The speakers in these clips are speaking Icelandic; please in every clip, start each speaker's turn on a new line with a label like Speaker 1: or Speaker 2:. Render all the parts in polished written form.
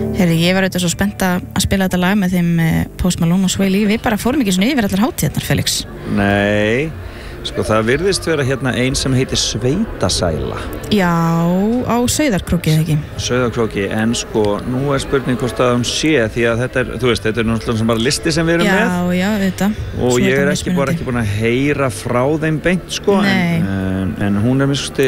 Speaker 1: Heyrðu, ég var auðvitað svo spennt að spila þetta lag með þeim Post Malone og Sway Lee. Við bara fórum ekki svona yfir allar hátíðarnar, Felix.
Speaker 2: Nei, sko það virðist vera hérna ein sem heitir Sveitasæla.
Speaker 1: Já, á Sauðárkróki eða ekki?
Speaker 2: Sauðárkróki, en sko nú spurning hvort að sé því að þetta þú veist, þetta náttúrulega sem bara listi sem við erum með.
Speaker 1: Já, auðvitað.
Speaker 2: Og ég ekki búin að heyra frá þeim beint sko, en hún miskusti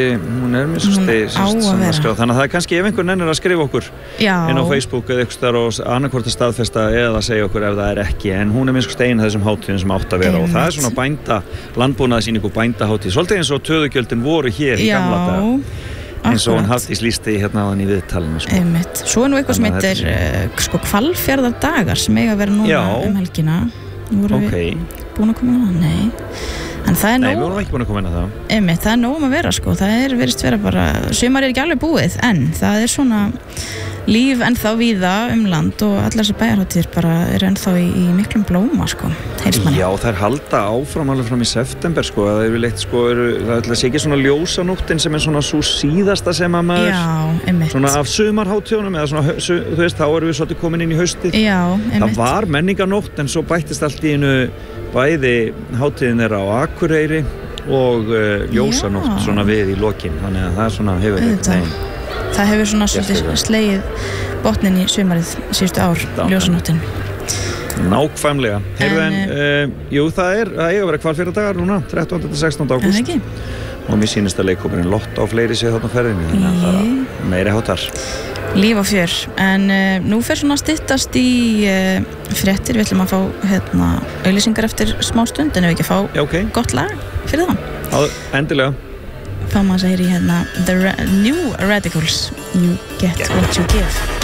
Speaker 2: þannig að það kannski ef einhver nennir að skrifa okkur inn á Facebook eða eitthvað þar og annarkvort að staðfesta eða að segja okkur ef það ekki, en hún miskusti ein af þessum hátíðum sem átt að vera og það svona bænda landbúnaðarsýning og bændahátíð, svolítið eins og töðugjöldin voru hér í gamla dag eins og hún Hafdís lýsti hérna áðan í viðtalinu sko.
Speaker 1: Svo nú eitthvað sem heitir Hvalfjarðardagar sem eiga að vera núna helgina. Voru við búin að koma inn á það? Nei. En það
Speaker 2: Nei, við vorum ekki búin að koma inn á það.
Speaker 1: Það nóg að vera sko. Það virðist vera bara, sumar ekki alveg búið, en það svona líf ennþá víða land og allar þessar bæjarhátíðir bara ennþá í miklum blóma sko.
Speaker 2: Já, þær halda áfram alveg fram í september sko. Það yfirleitt sko, það sé ekki svona ljósanóttin sem svona svo síðasta sem að maður svona af sumarhátíðunum eða svona, þú veist, þá erum við svolítið komin inn í haustið. Það var menningarnótt en svo bættist allt í einu bæði hátíðin á Akureyri og ljósanótt svona við í lokin, þannig að það svona hefur eitthvað
Speaker 1: Það hefur svona slegið botnin í sumarið síðustu ár, ljósanóttin.
Speaker 2: Nákvæmlega. Jú, það eiga að vera Hvalfjarðardagar núna, 13. til 16. ágúst. Og mér sýnist að leikhópurinn Lott á fleiri séð þarna ferðinni, þannig að það er meiri hátar. Líf
Speaker 1: og fjör, en nú fer svona að styttast í fréttir, við ætlum að fá auglýsingar eftir smá stund, en ef við ekki að fá gott lag fyrir það.
Speaker 2: Endilega.
Speaker 1: Fáum að segja í The New Radicals, You Get What You Give.